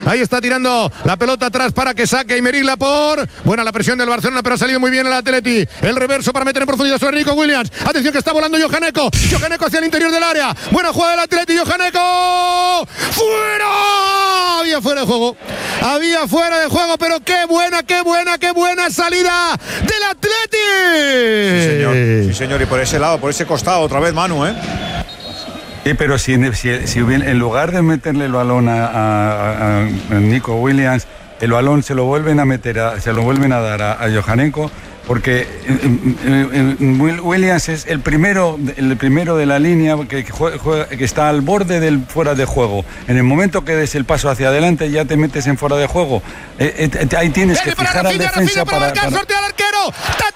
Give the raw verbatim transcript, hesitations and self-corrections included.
Ahí está tirando la pelota atrás para que saque Aymeric Laporte. Buena la presión del Barcelona, pero ha salido muy bien el Atleti. El reverso para meter en profundidad sobre Nico Williams. Atención que está volando Johan Eko. Johan Eko hacia el interior del área. Buena jugada del Atleti, Johan Eko. ¡Fuera! Había fuera de juego. Había fuera de juego, pero qué buena, qué buena, qué buena salida del Atleti. Sí, señor. Sí, señor. Y por ese lado, por ese costado, otra vez Manu, ¿eh? Sí, pero si, si, si en lugar de meterle el balón a, a, a Nico Williams, el balón se lo vuelven a meter, a, se lo vuelven a dar a, a Johan Eko, porque eh, eh, Williams es el primero, el primero de la línea que, juega, que está al borde del fuera de juego. En el momento que des el paso hacia adelante ya te metes en fuera de juego. Eh, eh, ahí tienes que fijar al defensa para, para... sortea al arquero.